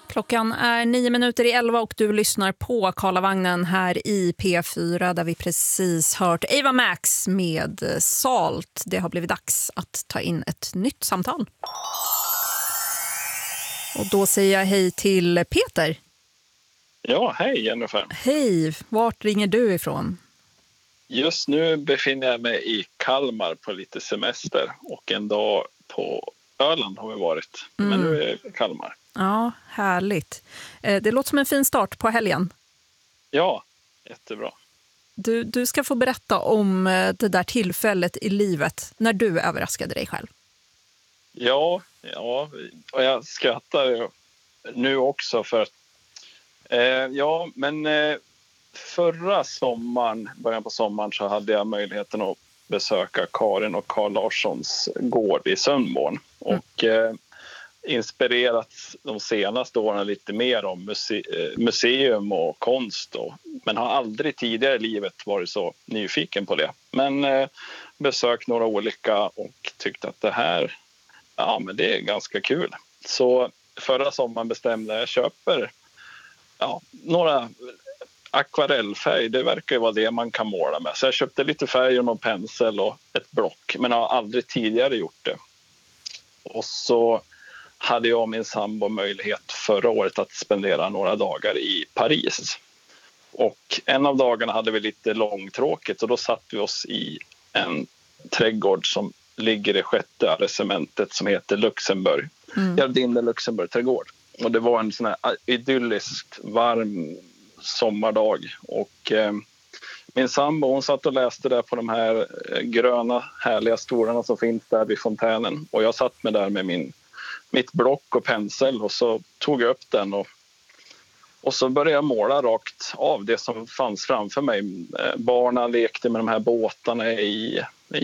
Klockan är 9:09 och du lyssnar på Karlavagnen här i P4 där vi precis hört Ava Max med Salt. Det har blivit dags att ta in ett nytt samtal. Och då säger jag hej till Peter. Ja, hej Jennifer. Hej, vart ringer du ifrån? Just nu befinner jag mig i Kalmar på lite semester och en dag på Öland har vi varit. Men nu är jag i Kalmar. Ja, härligt. Det låter som en fin start på helgen. Ja, jättebra. Du ska få berätta om det där tillfället i livet när du överraskade dig själv. Ja, och jag skrattar ju nu också för förra sommaren, början på sommaren så hade jag möjligheten att besöka Karin och Carl Larssons gård i Sundborn och inspirerats de senaste åren lite mer om museum och konst men har aldrig tidigare i livet varit så nyfiken på det. Men besökt några olika och tyckte att det här, men det är ganska kul. Så förra sommaren bestämde jag köper några akvarellfärg, det verkar ju vara det man kan måla med. Så jag köpte lite färg och någon pensel och ett block, men har aldrig tidigare gjort det. Och så hade jag och min sambo möjlighet förra året att spendera några dagar i Paris. Och en av dagarna hade vi lite långtråkigt och då satt vi oss i en trädgård som ligger i 6:e arrondissementet som heter Luxemburg. Jardin Luxemburg trädgård. Och det var en sån här idylliskt varm sommardag och min sambo hon satt och läste där på de här gröna härliga stolarna som finns där vid fontänen och jag satt med där med mitt block och pensel och så tog jag upp den och så började jag måla rakt av det som fanns framför mig. Barnen lekte med de här båtarna i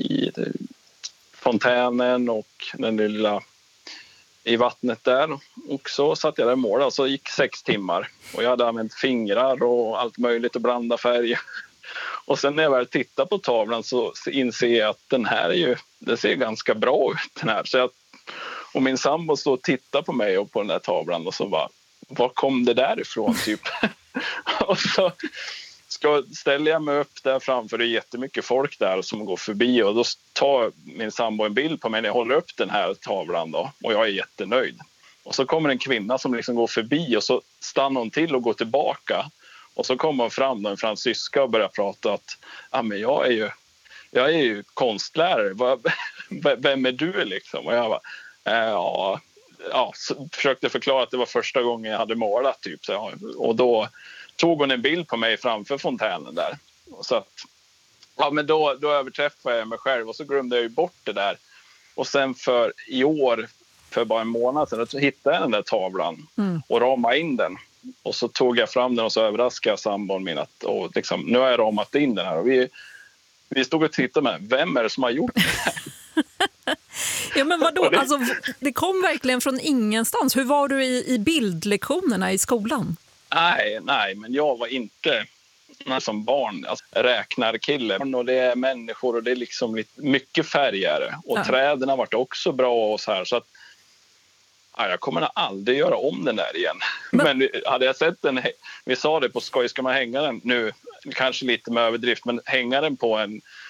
fontänen och den lilla i vattnet där och så satt jag där och målade och så gick 6 timmar och jag hade använt fingrar och allt möjligt att blanda färger och sen när jag väl tittar på tavlan så inser jag att den ser ganska bra ut den här så och min sambo står och tittar på mig och på den där tavlan och så bara, var kom det där ifrån typ? Och så ställer jag mig upp där framför det är jättemycket folk där som går förbi och då tar min sambo en bild på mig när jag håller upp den här tavlan då och jag är jättenöjd. Och så kommer en kvinna som liksom går förbi och så stannar hon till och går tillbaka och så kommer hon fram då, en fransyska och börjar prata att men jag är ju konstlärare, vem är du liksom? Och jag bara, så försökte förklara att det var första gången jag hade målat typ så, och då tog hon en bild på mig framför fontänen där. Och så att, men då överträffade jag mig själv och så glömde jag ju bort det där. Och sen för i år, för bara en månad sedan, så hittade jag den där tavlan och ramade in den. Och så tog jag fram den och så överraskade jag sambon min att liksom, nu har jag ramat in den här. Och vi stod och tittade med, vem är det som har gjort det här? Ja, men vadå? Alltså, det kom verkligen från ingenstans. Hur var du i bildlektionerna i skolan? Nej, men jag var inte som barn räknarkille och det är människor och det är liksom mycket färgare och träden har varit också bra och så här så att jag kommer nog aldrig göra om den där igen. Men hade jag sett den, vi sa det på skoj, ska man hänga den nu, kanske lite med överdrift, men hänga den på